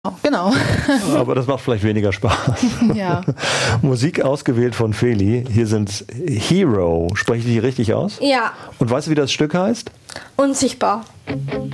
Genau. Aber das macht vielleicht weniger Spaß. Ja. Musik ausgewählt von Feli. Hier sind Hero. Spreche ich die richtig aus? Ja. Und weißt du, wie das Stück heißt? Unsichtbar.